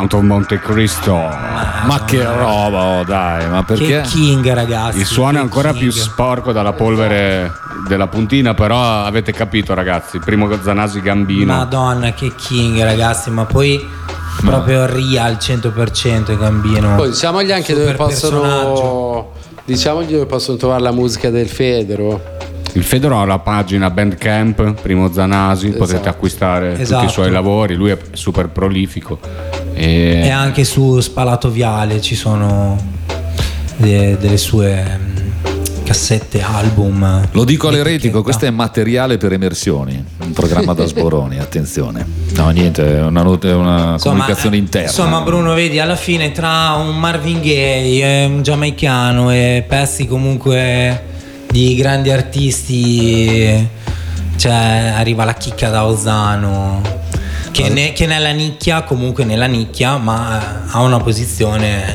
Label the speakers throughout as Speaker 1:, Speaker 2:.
Speaker 1: Count of Monte Cristo.
Speaker 2: Ma che roba, oh, dai, ma perché?
Speaker 3: Che king, ragazzi.
Speaker 1: Il suono è ancora
Speaker 3: king.
Speaker 1: più sporco dalla polvere della puntina, però avete capito, ragazzi, il primo Zanasi Gambino.
Speaker 3: Madonna, che king, ragazzi, ma poi proprio real 100% Gambino.
Speaker 4: Poi diciamogli anche dove
Speaker 3: personaggio.
Speaker 4: possono trovare la musica del Federo.
Speaker 1: Il Federo ha la pagina Bandcamp, Primo Zanasi, potete acquistare tutti i suoi lavori, lui è super prolifico.
Speaker 3: E anche su Spalato Viale ci sono delle sue cassette, album.
Speaker 2: Lo dico all'eretico, questo è materiale per Emersioni, un programma da sboroni, attenzione. No, niente, è una comunicazione interna.
Speaker 3: Insomma, Bruno, vedi, alla fine tra un Marvin Gaye, un giamaicano e pezzi comunque di grandi artisti, cioè arriva la chicca da Ozzano che nella nicchia, comunque nella nicchia, ma ha una posizione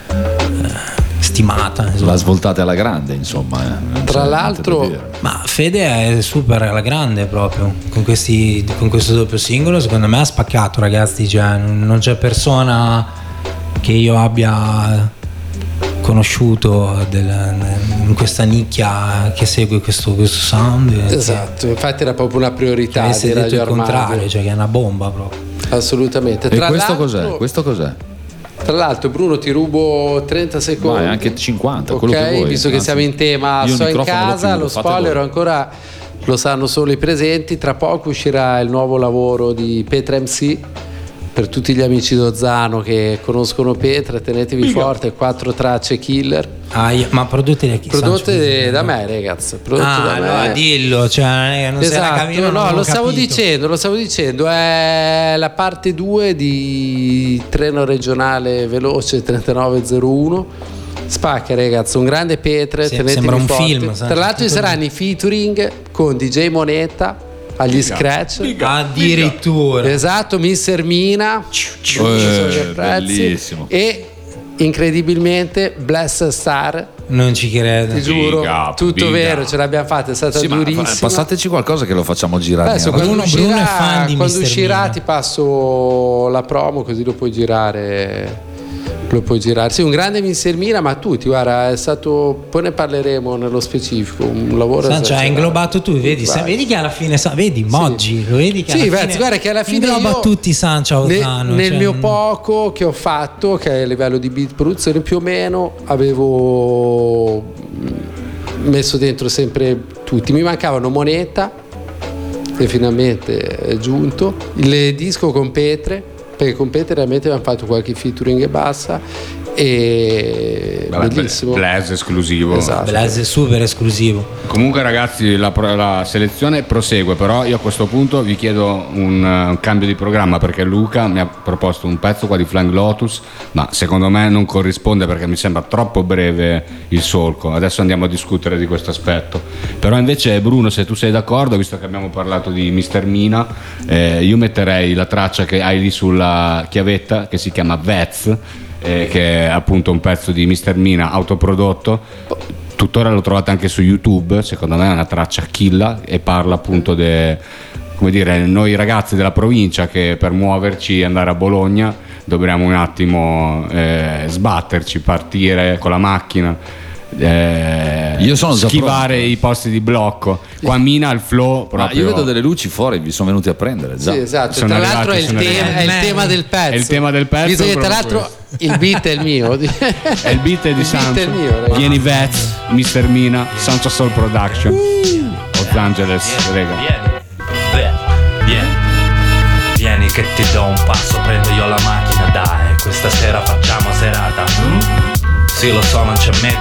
Speaker 3: stimata, insomma.
Speaker 2: La svoltate alla grande, insomma.
Speaker 4: Tra l'altro,
Speaker 3: ma Fede è super alla grande proprio con questo doppio singolo. Secondo me ha spaccato, ragazzi, cioè non c'è persona che io abbia conosciuto in questa nicchia che segue questo sound.
Speaker 4: Esatto, infatti era proprio una priorità di
Speaker 3: detto
Speaker 4: Radio
Speaker 3: il
Speaker 4: Armadio.
Speaker 3: contrario, cioè che è una bomba proprio.
Speaker 4: Assolutamente.
Speaker 2: E questo cos'è?
Speaker 4: Tra l'altro, Bruno, ti rubo 30 secondi.
Speaker 2: Vai, anche 50,
Speaker 4: ok,
Speaker 2: quello che vuoi.
Speaker 4: visto che siamo in tema, so in casa, lo spoiler ancora lo sanno solo i presenti. Tra poco uscirà il nuovo lavoro di Petra MC. Per tutti gli amici d'Ozzano che conoscono Petra, tenetevi forte, 4 tracce killer.
Speaker 3: Ma prodotte da chi?
Speaker 4: Prodotte da me, ragazzi.
Speaker 3: Da me. No, dillo, cioè non
Speaker 4: esatto, lo stavo dicendo, è la parte 2 di Treno Regionale Veloce 3901. Spacca, ragazzi, un grande Petra, tenetevi
Speaker 3: sembra un
Speaker 4: forte.
Speaker 3: film.
Speaker 4: Tra l'altro ci saranno i featuring con DJ Moneta agli scratch,
Speaker 3: addirittura.
Speaker 4: Esatto, Mr. Mina,
Speaker 2: bellissimo.
Speaker 4: e incredibilmente Bless Star.
Speaker 3: Non ci credo,
Speaker 4: ti giuro, tutto vero, ce l'abbiamo fatta, è stata durissima.
Speaker 2: Passateci qualcosa che lo facciamo girare.
Speaker 4: Adesso quando uscirà ti passo la promo, così lo puoi girare. Sì, un grande Mr. Mina, ma tutti, guarda, è stato, poi ne parleremo nello specifico, un lavoro
Speaker 3: cioè ha inglobato tu, vedi che alla fine vedi Moggi, lo vedi che alla fine
Speaker 4: guarda che alla fine
Speaker 3: ingloba tutti Sancia Ozzano,
Speaker 4: nel mio poco che ho fatto, che è a livello di beat produzione, più o meno avevo messo dentro sempre tutti. Mi mancavano Moneta, che finalmente è giunto, il disco con Petre, perché con Peter realmente abbiamo fatto qualche featuring e basta, e bellissimo.
Speaker 1: Blaze esclusivo.
Speaker 4: Esatto.
Speaker 3: Blaze super esclusivo.
Speaker 1: Comunque, ragazzi, la selezione prosegue, però io a questo punto vi chiedo un cambio di programma, perché Luca mi ha proposto un pezzo qua di Flying Lotus, ma secondo me non corrisponde perché mi sembra troppo breve il solco. Adesso andiamo a discutere di questo aspetto. Però invece, Bruno, se tu sei d'accordo, visto che abbiamo parlato di Mr. Mina, io metterei la traccia che hai lì sulla chiavetta, che si chiama Vez, che è appunto un pezzo di Mr. Mina autoprodotto. Tuttora lo trovate anche su YouTube, secondo me è una traccia killa e parla appunto come dire, noi ragazzi della provincia che per muoverci e andare a Bologna dobbiamo un attimo sbatterci, partire con la macchina,
Speaker 2: io sono
Speaker 1: schivare i posti di blocco. Qua Mina il flow proprio.
Speaker 2: Io vedo delle luci fuori, vi sono venuti a prendere già.
Speaker 4: Sì, esatto.
Speaker 1: Sono
Speaker 4: tra
Speaker 1: arrivati,
Speaker 4: l'altro è il tema del pezzo.
Speaker 1: È il tema del pezzo.
Speaker 4: Visto che tra l'altro il beat è il mio.
Speaker 1: È il beat di Sancho. Vieni Vez, Mr. Mina, Sancho Soul Production, Los Angeles, rega.
Speaker 5: Vieni che ti do un passo, prendo io la macchina, dai, questa sera facciamo serata. Sì, lo so, non c'è me